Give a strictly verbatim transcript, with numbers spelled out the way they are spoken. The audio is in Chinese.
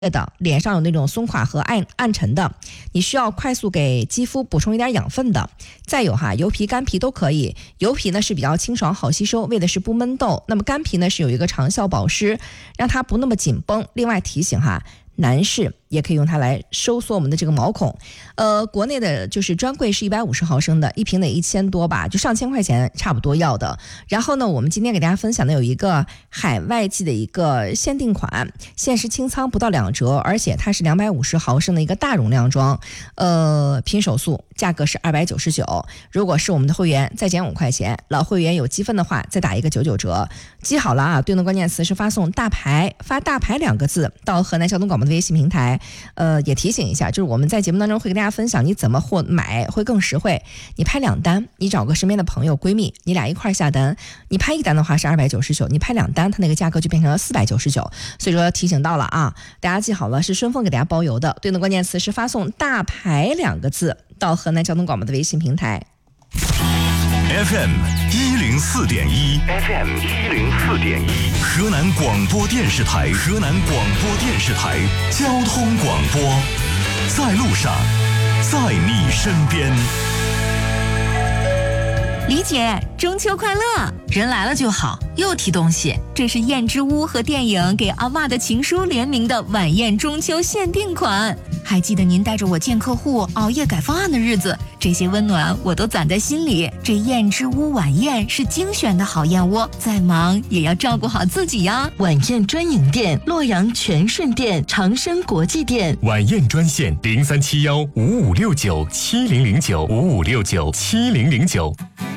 的，脸上有那种松垮和暗暗沉的，你需要快速给肌肤补充一点养分的。再有哈，油皮干皮都可以，油皮呢是比较清爽好吸收，为的是不闷痘，那么干皮呢是有一个长效保湿，让它不那么紧绷。另外提醒哈，男士也可以用它来收缩我们的这个毛孔。呃，国内的就是专柜是一百五十毫升的，一瓶得一千多吧，就上千块钱差不多要的。然后呢，我们今天给大家分享的有一个海外寄的一个限定款，限时清仓不到两折，而且它是两百五十毫升的一个大容量装，呃，拼手速，价格是二百九十九。如果是我们的会员再减五块钱，老会员有积分的话再打一个九九折。记好了啊，对应的关键词是发送大牌，发大牌两个字到河南交通广播的微信平台。呃，也提醒一下，就是我们在节目当中会跟大家分享你怎么货买会更实惠。你拍两单，你找个身边的朋友闺蜜，你俩一块下单，你拍一单的话是二百九十九，你拍两单，它那个价格就变成了四百九十九。所以说提醒到了啊，大家记好了，是顺丰给大家包邮的。对应的关键词是发送大牌两个字到河南交通广播的微信平台。 F M 一零四点一 ，F M 一零四点一，河南广播电视台，河南广播电视台交通广播，在路上，在你身边。 李姐，中秋快乐！ 人来了就好，又提东西。 这是燕之屋和电影给阿嬷的情书联名的晚宴中秋限定款。还记得您带着我见客户、熬夜改方案的日子，这些温暖我都攒在心里。这燕之屋晚宴是精选的好燕窝，再忙也要照顾好自己呀。 晚宴专营店：洛阳全顺店、长生国际店。 晚宴专线：零三七幺五五六九七零零九五五六九七零零九。